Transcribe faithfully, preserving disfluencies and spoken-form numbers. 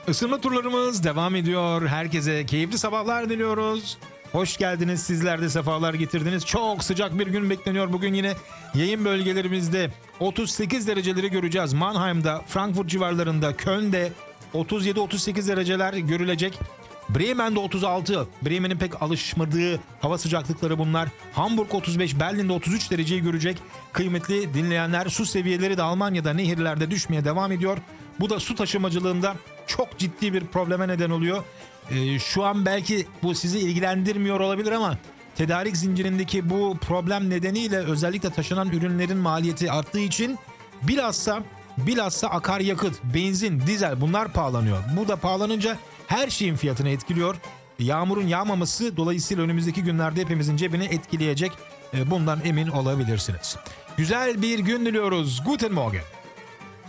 Isınma turlarımız devam ediyor. Herkese keyifli sabahlar diliyoruz. Hoş geldiniz. Sizler de sefalar getirdiniz. Çok sıcak bir gün bekleniyor. Bugün yine yayın bölgelerimizde otuz sekiz dereceleri göreceğiz. Mannheim'da, Frankfurt civarlarında, Köln'de otuz yedi otuz sekiz dereceler görülecek. Bremen'de otuz altı. Bremen'in pek alışmadığı hava sıcaklıkları bunlar. Hamburg otuz beş, Berlin'de otuz üç dereceyi görecek. Kıymetli dinleyenler, su seviyeleri de Almanya'da nehirlerde düşmeye devam ediyor. Bu da su taşımacılığında çok ciddi bir probleme neden oluyor. Ee, şu an belki bu sizi ilgilendirmiyor olabilir ama tedarik zincirindeki bu problem nedeniyle özellikle taşınan ürünlerin maliyeti arttığı için bilhassa bilhassa akaryakıt, benzin, dizel bunlar pahalanıyor. Bu da pahalanınca her şeyin fiyatını etkiliyor. Yağmurun yağmaması dolayısıyla önümüzdeki günlerde hepimizin cebini etkileyecek. Bundan emin olabilirsiniz. Güzel bir gün diliyoruz. Guten Morgen.